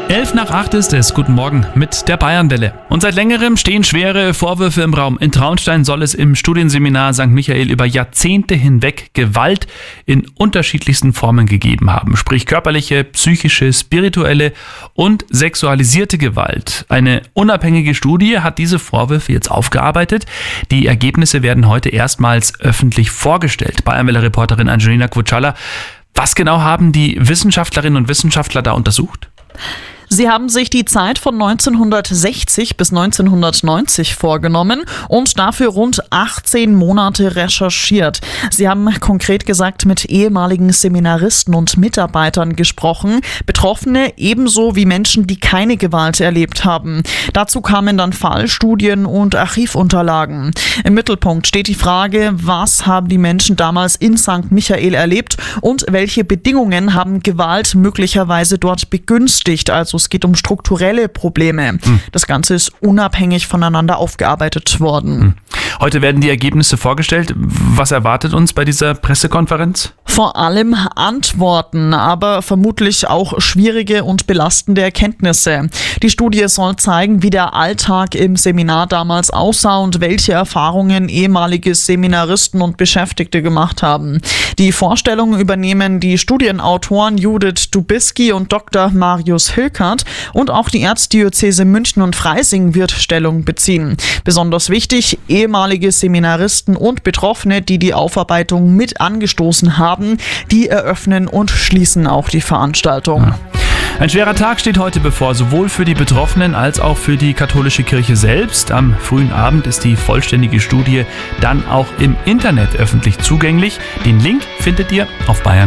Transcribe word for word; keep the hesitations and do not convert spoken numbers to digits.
Elf nach acht ist es. Guten Morgen mit der Bayernwelle. Und seit längerem stehen schwere Vorwürfe im Raum. In Traunstein soll es im Studienseminar Sankt Michael über Jahrzehnte hinweg Gewalt in unterschiedlichsten Formen gegeben haben. Sprich körperliche, psychische, spirituelle und sexualisierte Gewalt. Eine unabhängige Studie hat diese Vorwürfe jetzt aufgearbeitet. Die Ergebnisse werden heute erstmals öffentlich vorgestellt. Bayernwelle-Reporterin Angelina Qucala. Was genau haben die Wissenschaftlerinnen und Wissenschaftler da untersucht? Sie haben sich die Zeit von neunzehnhundertsechzig bis neunzehnhundertneunzig vorgenommen und dafür rund achtzehn Monate recherchiert. Sie haben konkret gesagt mit ehemaligen Seminaristen und Mitarbeitern gesprochen, Betroffene ebenso wie Menschen, die keine Gewalt erlebt haben. Dazu kamen dann Fallstudien und Archivunterlagen. Im Mittelpunkt steht die Frage, was haben die Menschen damals in Sankt Michael erlebt und welche Bedingungen haben Gewalt möglicherweise dort begünstigt, also es geht um strukturelle Probleme. Hm. Das Ganze ist unabhängig voneinander aufgearbeitet worden. Hm. Heute werden die Ergebnisse vorgestellt. Was erwartet uns bei dieser Pressekonferenz? Vor allem Antworten, aber vermutlich auch schwierige und belastende Erkenntnisse. Die Studie soll zeigen, wie der Alltag im Seminar damals aussah und welche Erfahrungen ehemalige Seminaristen und Beschäftigte gemacht haben. Die Vorstellung übernehmen die Studienautoren Judith Dubisky und Doktor Marius Hilkert und auch die Erzdiözese München und Freising wird Stellung beziehen. Besonders wichtig, ehemalige Seminaristen und Betroffene, die die Aufarbeitung mit angestoßen haben, die eröffnen und schließen auch die Veranstaltung. Ja. Ein schwerer Tag steht heute bevor, sowohl für die Betroffenen als auch für die katholische Kirche selbst. Am frühen Abend ist die vollständige Studie dann auch im Internet öffentlich zugänglich. Den Link findet ihr auf Bayern.